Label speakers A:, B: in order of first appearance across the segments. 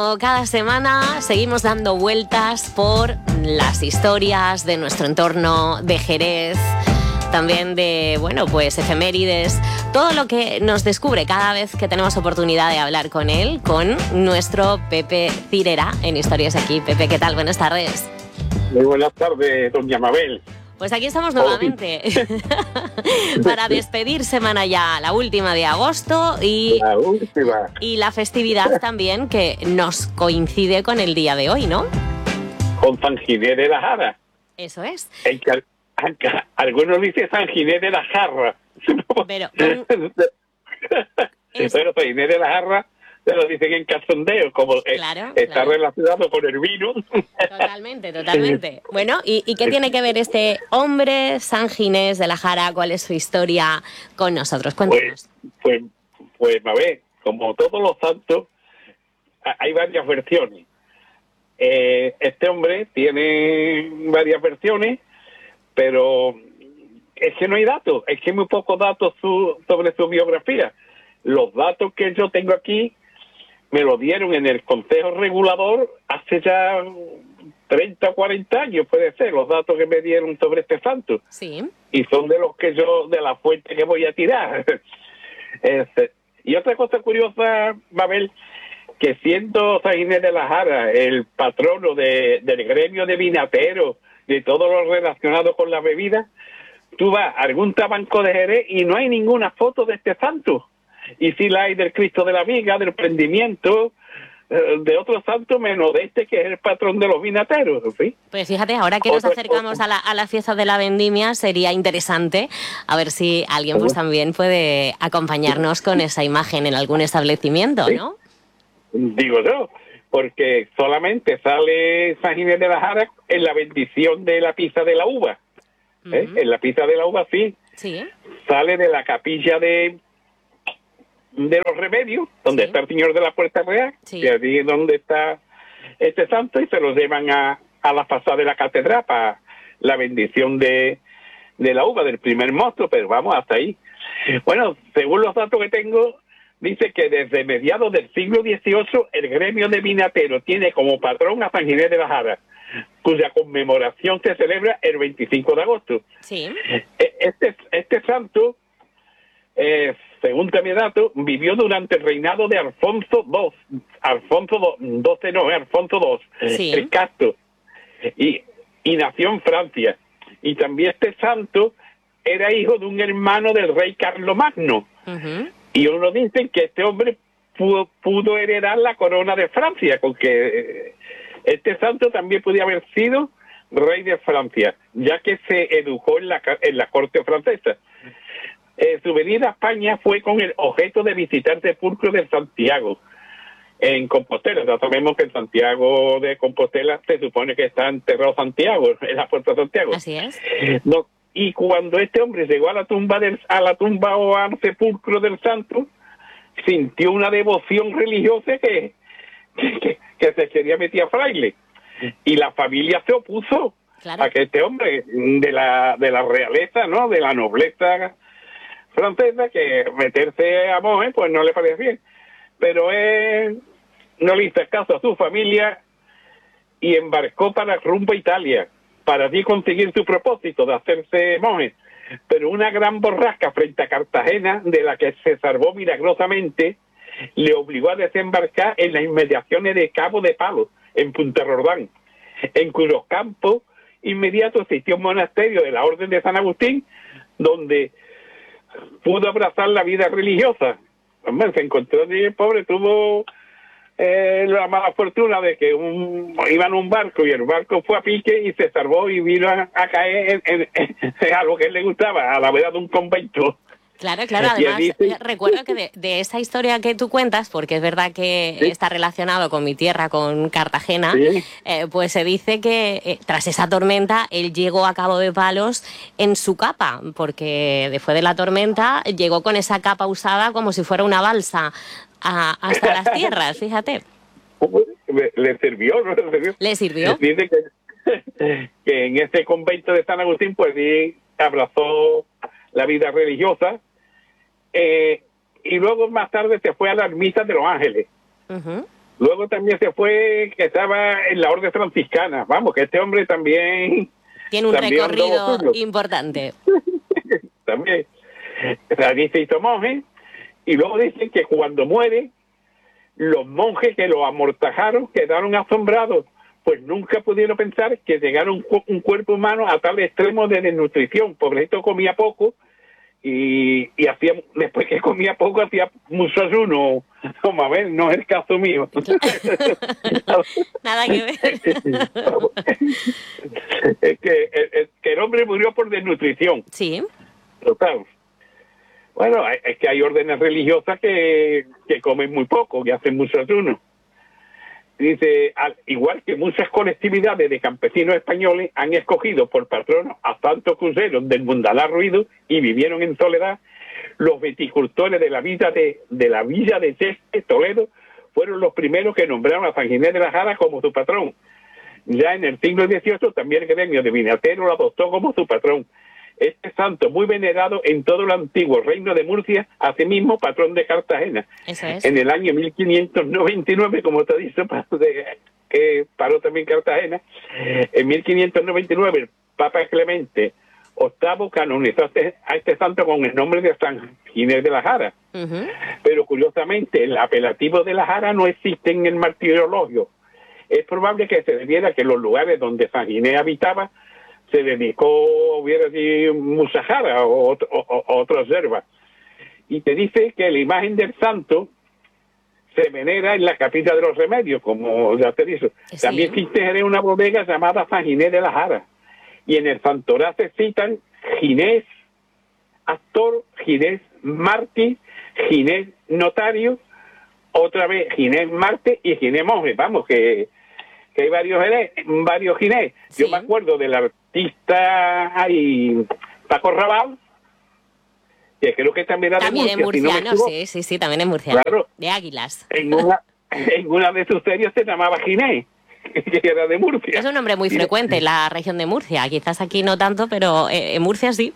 A: como cada semana, seguimos dando vueltas por las historias de nuestro entorno, de Jerez, también de, pues efemérides, todo lo que nos descubre cada vez que tenemos oportunidad de hablar con él, con nuestro Pepe Cirera en Historias Aquí. Pepe, ¿qué tal? Buenas tardes.
B: Muy buenas tardes, doña Mabel.
A: Pues aquí estamos nuevamente para despedir semana ya, la última de agosto y la festividad también que nos coincide con el día de hoy, ¿no?
B: Con San Ginés de la Jara.
A: Eso es.
B: Algunos dicen San Ginés de la Jarra.
A: Pero
B: San Ginés de la Jarra se lo dicen en cachondeo, como está relacionado con el vino.
A: Totalmente. Bueno, ¿y qué tiene que ver este hombre, San Ginés de la Jara? ¿Cuál es su historia con nosotros? Cuéntanos.
B: Pues a ver, como todos los santos, hay varias versiones. Este hombre tiene varias versiones, pero es que no hay datos, es que hay muy pocos datos sobre su biografía. Los datos que yo tengo aquí me lo dieron en el Consejo Regulador hace ya 30 o 40 años, puede ser, los datos que me dieron sobre este santo.
A: Sí.
B: Y son de los que de la fuente que voy a tirar. Y otra cosa curiosa, Mabel, que siendo San Ginés de la Jara el patrono del gremio de vinateros, de todo lo relacionado con la bebida, tú vas a algún tabanco de Jerez y no hay ninguna foto de este santo. Y sí la hay del Cristo de la Viga, del prendimiento, de otros santos, menos de este que es el patrón de los vinateros, ¿sí?
A: Pues fíjate, ahora que nos acercamos a la fiesta de la vendimia, sería interesante a ver si alguien pues también puede acompañarnos con esa imagen en algún establecimiento, ¿no?
B: Digo yo, porque solamente sale San Ginés de la Jara en la bendición de la pizza de la uva. En la pizza de la uva sí. Sale de la capilla de los Remedios, donde está el señor de la Puerta Real, y allí es donde está este santo, y se lo llevan a la fachada de la catedral para la bendición de la uva, del primer mosto, pero vamos, hasta ahí. Bueno, según los datos que tengo, dice que desde mediados del siglo XVIII el gremio de vinateros tiene como patrón a San Ginés de la Jara, cuya conmemoración se celebra el 25 de agosto.
A: Sí.
B: Este santo, según también datos, vivió durante el reinado de Alfonso II, Alfonso II, el Casto, y nació en Francia. Y también este santo era hijo de un hermano del rey Carlomagno. Y uno dice que este hombre pudo heredar la corona de Francia, porque este santo también podía haber sido rey de Francia, ya que se educó en la corte francesa. Su venida a España fue con el objeto de visitar el sepulcro de Santiago, en Compostela. Ya sabemos que en Santiago de Compostela se supone que está enterrado Santiago, en la puerta de Santiago.
A: Así es.
B: Y cuando este hombre llegó a la tumba o al sepulcro del santo, sintió una devoción religiosa que se quería meter a fraile. Y la familia se opuso a que este hombre de la realeza, ¿no?, de la nobleza francesa, que meterse a monje pues no le parecía bien. Pero él no le hizo caso a su familia y embarcó para rumbo a Italia, para así conseguir su propósito de hacerse monje. Pero una gran borrasca frente a Cartagena, de la que se salvó milagrosamente, le obligó a desembarcar en las inmediaciones de Cabo de Palos, en Punta Rordán, en cuyos campos inmediatos existió un monasterio de la Orden de San Agustín, donde pudo abrazar la vida religiosa. Hombre, se encontró allí, el pobre tuvo la mala fortuna de que iba en un barco y el barco fue a pique y se salvó y vino a caer en algo que él le gustaba, a la vera de un convento.
A: Claro, además recuerdo que de esa historia que tú cuentas, porque es verdad que está relacionado con mi tierra, con Cartagena, pues se dice que tras esa tormenta él llegó a Cabo de Palos en su capa, porque después de la tormenta llegó con esa capa usada como si fuera una balsa hasta las tierras, fíjate.
B: ¿Le sirvió? ¿No le sirvió?
A: ¿Le sirvió?
B: Dice que en ese convento de San Agustín pues sí abrazó la vida religiosa, y luego más tarde se fue a las misas de los ángeles. Luego también se fue, que estaba en la orden franciscana. Vamos, que este hombre también...
A: Tiene un recorrido importante.
B: También. O sea, dice, hizo monje, y luego dicen que cuando muere, los monjes que lo amortajaron quedaron asombrados, pues nunca pudieron pensar que llegara un cuerpo humano a tal extremo de desnutrición. Pobrecito comía poco, y hacía, después que comía poco, hacía mucho ayuno. Como a ver, no es el caso mío.
A: Nada que ver.
B: Es que el hombre murió por desnutrición.
A: Sí.
B: Total. Bueno, es que hay órdenes religiosas que comen muy poco, que hacen mucho ayuno. Dice, al igual que muchas colectividades de campesinos españoles han escogido por patronos a santos cruceros del mundanar ruido y vivieron en soledad, los viticultores de la villa de Cheste, Toledo, fueron los primeros que nombraron a San Ginés de la Jara como su patrón. Ya en el siglo XVIII también el gremio de vinateros lo adoptó como su patrón. Este santo, muy venerado en todo el antiguo reino de Murcia, asimismo patrón de Cartagena.
A: Eso es.
B: En el año 1599, como te dice, que paró también Cartagena, en 1599 el Papa Clemente VIII canonizó a este santo con el nombre de San Ginés de la Jara. Pero curiosamente el apelativo de la Jara no existe en el martirologio. Es probable que se debiera a que los lugares donde San Ginés habitaba se dedicó, hubiera sido mucha jara o otras hierbas. Y te dice que la imagen del santo se venera en la capilla de los remedios, como ya te dije. Sí. También existe una bodega llamada San Ginés de la Jara. Y en el santoral se citan Ginés actor, Ginés mártir, Ginés notario, otra vez Ginés Marte y Ginés monje. Vamos, que hay varios Ginés. Sí. Yo me acuerdo del artista Paco Rabanne, que creo que también era
A: también
B: de Murcia.
A: También es murciano, sí, también es murciano.
B: Claro.
A: De Águilas.
B: En una de sus series se llamaba Ginés, que era de Murcia.
A: Es un nombre muy frecuente en la región de Murcia. Quizás aquí no tanto, pero en Murcia sí.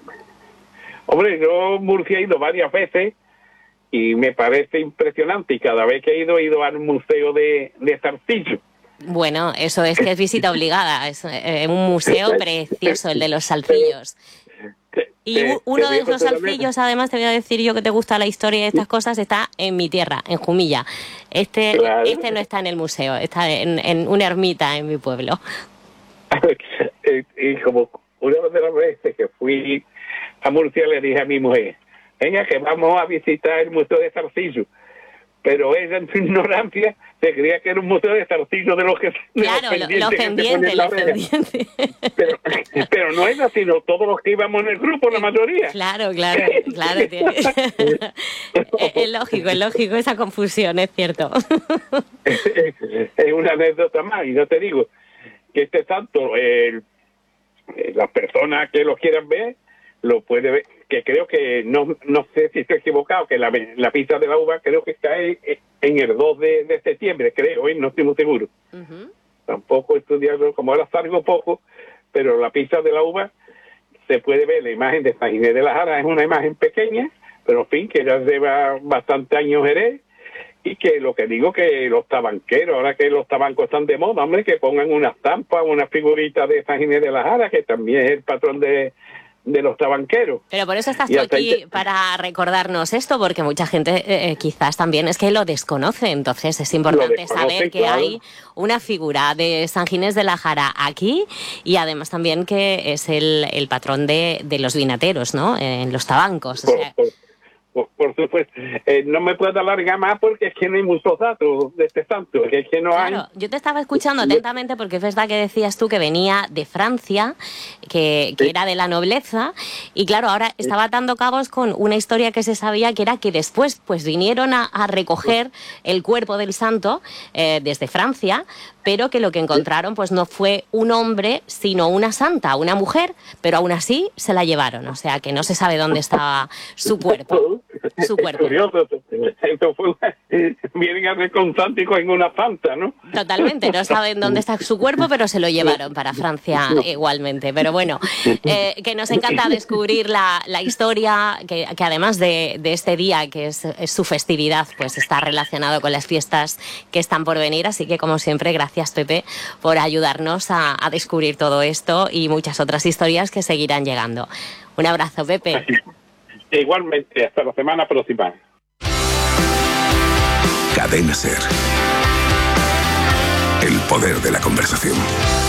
B: Hombre, yo Murcia he ido varias veces y me parece impresionante. Y cada vez que he ido al museo de Zarcillo.
A: Bueno, eso es que es visita obligada. Es un museo precioso, el de los Salcillos. Y uno de esos salcillos, además, te voy a decir yo que te gusta la historia y estas cosas, está en mi tierra, en Jumilla. Este no está en el museo, está en una ermita en mi pueblo.
B: Y como una de las veces que fui a Murcia, le dije a mi mujer, venga, que vamos a visitar el museo de Zarcillo. Pero ella, en su ignorancia, se creía que era un museo de Zarcillo de los que...
A: Claro, los pendientes.
B: Pero no era, sino todos los que íbamos en el grupo, la mayoría.
A: Claro. Es lógico esa confusión, es cierto.
B: Es una anécdota más, y yo te digo que este santo, las personas que lo quieran ver, lo puede ver, que creo que, no sé si estoy equivocado, que la pista de la uva creo que cae en el 2 de septiembre, creo, no estoy muy seguro. Tampoco he estudiado, como ahora salgo poco, pero la pista de la uva se puede ver, la imagen de San Ginés de la Jara es una imagen pequeña, pero en fin, que ya lleva bastante años Jerez, y que lo que digo que los tabanqueros, ahora que los tabancos están de moda, hombre, que pongan una estampa, una figurita de San Ginés de la Jara, que también es el patrón de los tabanqueros.
A: Pero por eso estás tú aquí, para recordarnos esto, porque mucha gente quizás también es que lo desconoce, entonces es importante saber que hay una figura de San Ginés de la Jara aquí, y además también que es el patrón de los vinateros, ¿no? En los tabancos. O sea,
B: por supuesto. No me puedo alargar más porque es que no hay muchos datos de este santo. Es que no hay...
A: Yo te estaba escuchando atentamente porque es verdad que decías tú que venía de Francia, que era de la nobleza, y claro, ahora estaba atando cabos con una historia que se sabía, que era que después pues vinieron a recoger el cuerpo del santo desde Francia, pero que lo que encontraron pues no fue un hombre, sino una santa, una mujer, pero aún así se la llevaron, o sea que no se sabe dónde estaba su cuerpo. su cuerpo.
B: Curioso, esto fue vienen a ver con Santi en una santa, ¿no?
A: Totalmente, no saben dónde está su cuerpo, pero se lo llevaron para Francia igualmente. Pero bueno, que nos encanta descubrir la historia, que además de este día, que es su festividad, pues está relacionado con las fiestas que están por venir. Así que, como siempre, gracias, Pepe, por ayudarnos a descubrir todo esto y muchas otras historias que seguirán llegando. Un abrazo, Pepe.
B: Igualmente, hasta la semana próxima.
C: Cadena SER. El poder de la conversación.